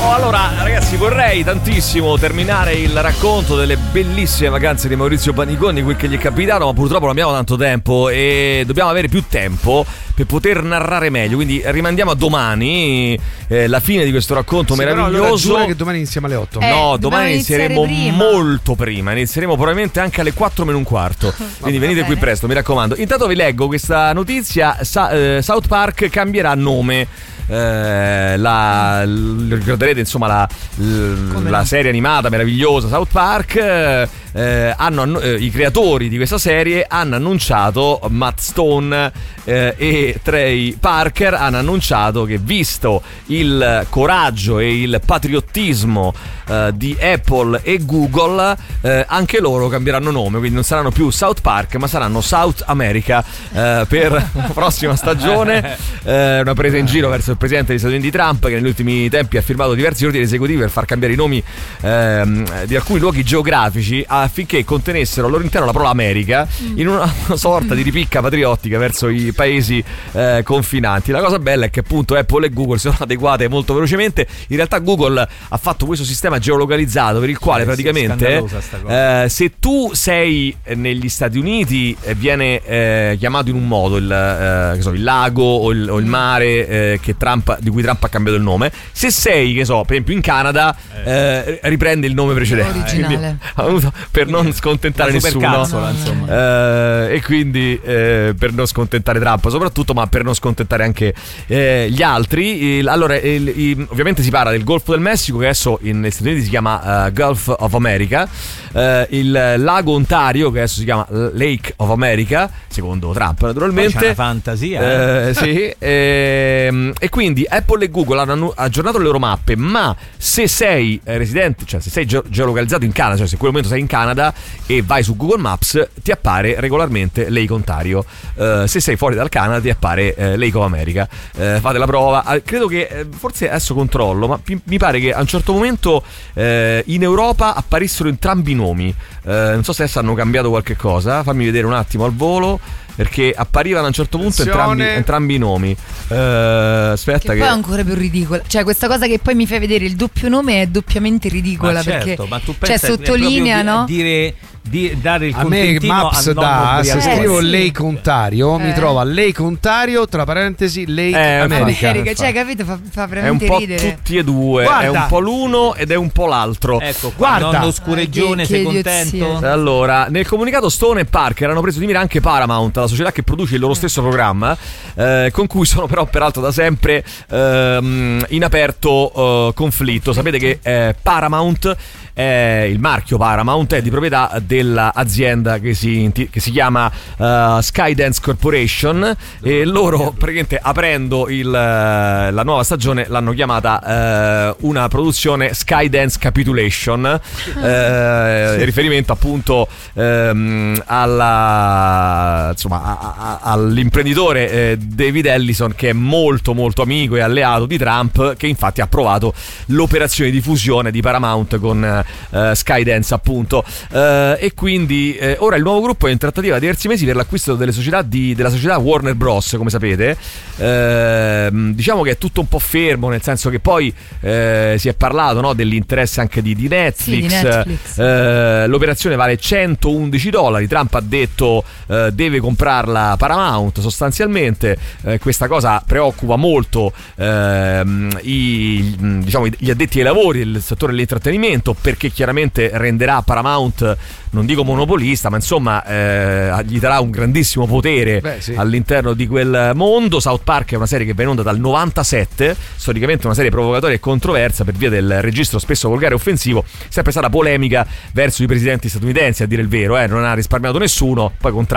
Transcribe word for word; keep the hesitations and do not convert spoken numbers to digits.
Oh, allora ragazzi, vorrei tantissimo terminare il racconto delle bellissime vacanze di Maurizio Paniconi, quel che gli è capitato, ma purtroppo non abbiamo tanto tempo e dobbiamo avere più tempo per poter narrare meglio, quindi rimandiamo a domani eh, la fine di questo racconto sì, meraviglioso. Però allora che domani iniziamo alle otto. Eh, no, domani inizieremo prima. molto prima, inizieremo probabilmente anche alle quattro meno un quarto, quindi venite qui presto, mi raccomando. Intanto vi leggo questa notizia, Sa- eh, South Park cambierà nome. Eh, la, l- ricorderete insomma la, l- la serie animata meravigliosa South Park. eh, hanno, eh, I creatori di questa serie hanno annunciato, Matt Stone eh, e Trey Parker hanno annunciato che, visto il coraggio e il patriottismo eh, di Apple e Google, eh, anche loro cambieranno nome, quindi non saranno più South Park ma saranno South America eh, per la prossima stagione. Eh, una presa in giro verso il presidente degli Stati Uniti Trump, che negli ultimi tempi ha firmato diversi ordini esecutivi per far cambiare i nomi ehm, di alcuni luoghi geografici affinché contenessero al loro interno la parola America, in una sorta di ripicca patriottica verso i paesi eh, confinanti. La cosa bella è che appunto Apple e Google si sono adeguate molto velocemente. In realtà Google ha fatto questo sistema geolocalizzato per il quale eh, praticamente eh, se tu sei negli Stati Uniti eh, viene eh, chiamato in un modo il, eh, che so, il lago o il, o il mare eh, che Trump, di cui Trump ha cambiato il nome. Se sei, che so, per esempio in Canada, eh, riprende il nome precedente. Originale. Quindi, per non scontentare nessuno. Cazzola, eh, e quindi eh, per non scontentare Trump soprattutto, ma per non scontentare anche eh, gli altri. Il, allora, il, il, ovviamente si parla del Golfo del Messico, che adesso negli Stati Uniti si chiama uh, Gulf of America. Uh, il lago Ontario, che adesso si chiama Lake of America, secondo Trump naturalmente. Poi c'è una fantasia. Eh, sì. E, e quindi Apple e Google hanno aggiornato le loro mappe, ma se sei residente, cioè se sei ge- geolocalizzato in Canada, cioè se in quel momento sei in Canada e vai su Google Maps, ti appare regolarmente Lake Ontario. Uh, se sei fuori dal Canada ti appare uh, Lake of America. Uh, fate la prova. Uh, credo che uh, forse adesso controllo, ma pi- mi pare che a un certo momento uh, in Europa apparissero entrambi i nomi. Uh, non so se adesso hanno cambiato qualche cosa. Fammi vedere un attimo al volo, perché apparivano a un certo punto entrambi, entrambi i nomi. Uh, aspetta, che che poi è ancora più ridicola. Cioè, questa cosa che poi mi fai vedere il doppio nome è doppiamente ridicola. Ma certo, perché ma tu cioè, sottolinea, no? Dire, di, dare il a me Maps a dà, se scrivo eh, sì. Lake Ontario, eh. mi trova Lake Ontario tra parentesi Lake eh, America. America. Cioè, capito? Fa, fa veramente è un po' ridere. tutti e due. Guarda. È un po' l'uno ed è un po' l'altro. Ecco, guarda, nonno scureggione, sei contento? Allora, nel comunicato Stone e Parker hanno preso di mira anche Paramount, la società che produce il loro stesso programma, eh, con cui sono però peraltro da sempre ehm, in aperto eh, conflitto. Sapete che eh, Paramount, eh, il marchio Paramount, è di proprietà dell'azienda che si, che si chiama uh, Skydance Corporation, e loro praticamente aprendo il, la nuova stagione l'hanno chiamata uh, una produzione Skydance Capitulation, uh, in riferimento appunto um, alla, insomma, a, a, all'imprenditore eh, David Ellison, che è molto molto amico e alleato di Trump, che infatti ha approvato l'operazione di fusione di Paramount con Uh, Skydance appunto, uh, e quindi uh, ora il nuovo gruppo è in trattativa da diversi mesi per l'acquisto delle società di, della società Warner Bros, come sapete. Uh, diciamo che è tutto un po' fermo, nel senso che poi uh, si è parlato, no, dell'interesse anche di, di Netflix, sì, di Netflix. Uh, l'operazione vale centoundici dollari. Trump ha detto uh, deve comprarla Paramount sostanzialmente. Uh, questa cosa preoccupa molto uh, i, diciamo, gli addetti ai lavori del settore dell'intrattenimento, perché chiaramente renderà Paramount, non dico monopolista, ma insomma eh, gli darà un grandissimo potere. Beh, sì. all'interno di quel mondo. South Park è una serie che va in onda dal novantasette, storicamente una serie provocatoria e controversa per via del registro spesso volgare e offensivo, sempre stata polemica verso i presidenti statunitensi, a dire il vero, eh, non ha risparmiato nessuno. Poi con